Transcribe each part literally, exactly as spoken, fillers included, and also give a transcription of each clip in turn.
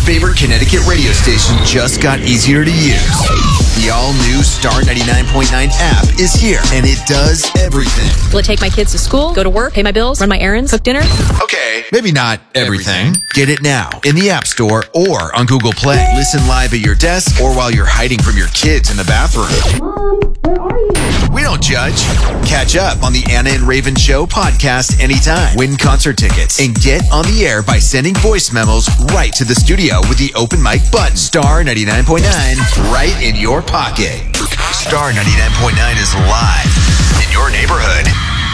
favorite Connecticut radio station just got easier to use. The all-new Star ninety-nine point nine app is here, and it does everything. Will it take my kids to school, go to work, pay my bills, run my errands, cook dinner? Okay, maybe not everything. Get it now in the App Store or on Google Play. Listen live at your desk or while you're hiding from your kids in the bathroom. Mom, where are you? We don't judge. Catch up on the Anna and Raven Show podcast anytime. Win concert tickets and get on the air by sending voice memos right to the studio with the open mic button. Star ninety-nine point nine right in your pocket. Star ninety-nine point nine is live in your neighborhood.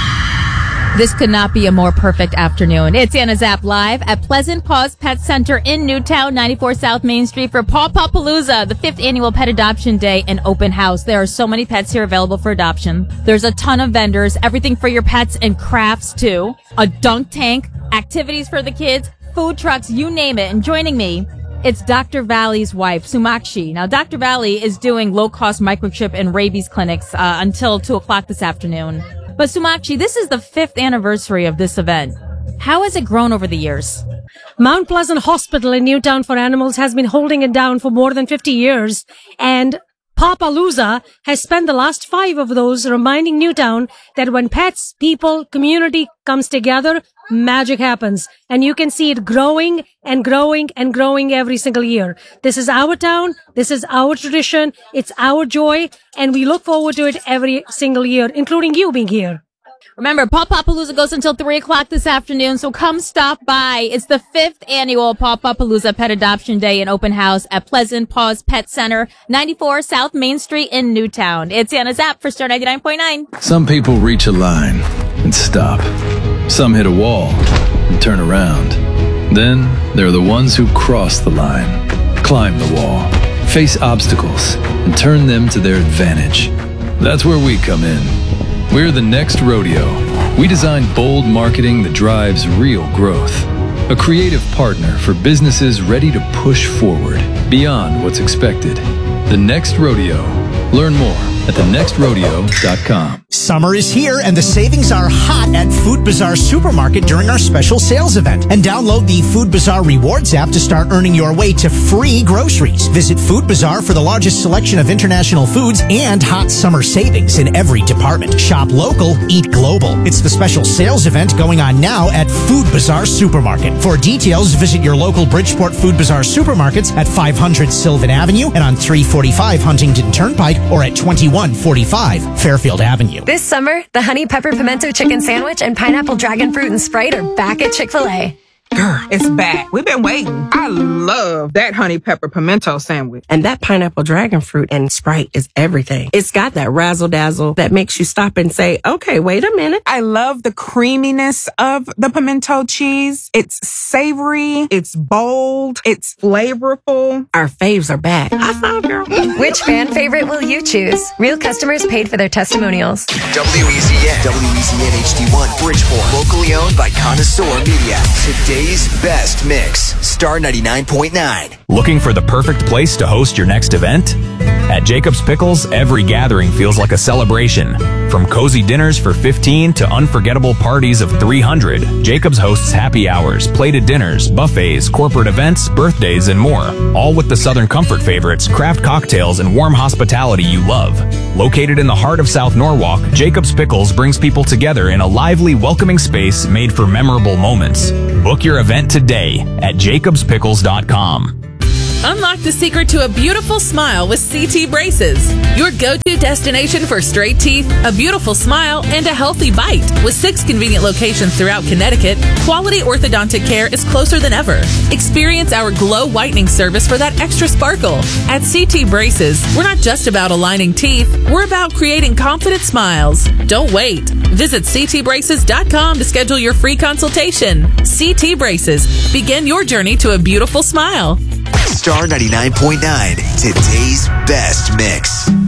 This could not be a more perfect afternoon. It's Anna Zapp live at Pleasant Paws Pet Center in Newtown, ninety-four South Main Street for Paw Pawpalooza, the fifth annual Pet Adoption Day and open house. There are so many pets here available for adoption. There's a ton of vendors, everything for your pets and crafts too. A dunk tank, activities for the kids, food trucks, you name it. And joining me, it's Doctor Valley's wife, Sumakshi. Now, Doctor Valley is doing low-cost microchip and rabies clinics uh, until two o'clock this afternoon. But Sumakshi, this is the fifth anniversary of this event. How has it grown over the years? Mount Pleasant Hospital in Newtown for Animals has been holding it down for more than fifty years, and Pawpalooza has spent the last five of those reminding Newtown that when pets, people, community comes together, magic happens. And you can see it growing and growing and growing every single year. This is our town. This is our tradition. It's our joy. And we look forward to it every single year, including you being here. Remember, Paw Pawpalooza goes until three o'clock this afternoon, so come stop by. It's the fifth annual Paw Pawpalooza Pet Adoption Day and open house at Pleasant Paws Pet Center, ninety-four South Main Street in Newtown. It's Anna Zapp for Star ninety-nine point nine. Some people reach a line and stop. Some hit a wall and turn around. Then there are the ones who cross the line, climb the wall, face obstacles, and turn them to their advantage. That's where we come in. We're the Next Rodeo. We design bold marketing that drives real growth. A creative partner for businesses ready to push forward beyond what's expected. The Next Rodeo. Learn more at the next rodeo dot com. Summer is here and the savings are hot at Food Bazaar Supermarket during our special sales event. And download the Food Bazaar Rewards app to start earning your way to free groceries. Visit Food Bazaar for the largest selection of international foods and hot summer savings in every department. Shop local, eat global. It's the special sales event going on now at Food Bazaar Supermarket. For details, visit your local Bridgeport Food Bazaar Supermarkets at five hundred Sylvan Avenue and on three forty-five Huntington Turnpike or at twenty-one forty-five Fairfield Avenue. This summer, the Honey Pepper Pimento Chicken Sandwich and Pineapple Dragon Fruit and Sprite are back at Chick-fil-A. Girl, it's back. We've been waiting. I love that honey pepper pimento sandwich. And that pineapple dragon fruit and Sprite is everything. It's got that razzle dazzle that makes you stop and say, okay, wait a minute. I love the creaminess of the pimento cheese. It's savory. It's bold. It's flavorful. Our faves are back. I found girl. Which fan favorite will you choose? Real customers paid for their testimonials. W E Z N, W E Z N H D one, Bridgeport. Locally owned by Connoisseur Media. Today's best mix, Star ninety-nine point nine. Looking for the perfect place to host your next event? At Jacob's Pickles, every gathering feels like a celebration. From cozy dinners for fifteen to unforgettable parties of three hundred, Jacob's hosts happy hours, plated dinners, buffets, corporate events, birthdays, and more. All with the Southern Comfort favorites, craft cocktails, and warm hospitality you love. Located in the heart of South Norwalk, Jacob's Pickles brings people together in a lively, welcoming space made for memorable moments. Book your event today at jacobs pickles dot com. Unlock the secret to a beautiful smile with C T Braces. Your go-to destination for straight teeth, a beautiful smile, and a healthy bite. With six convenient locations throughout Connecticut, quality orthodontic care is closer than ever. Experience our glow whitening service for that extra sparkle. At C T Braces, we're not just about aligning teeth, we're about creating confident smiles. Don't wait. Visit c t braces dot com to schedule your free consultation. C T Braces. Begin your journey to a beautiful smile. Star ninety-nine point nine, today's best mix.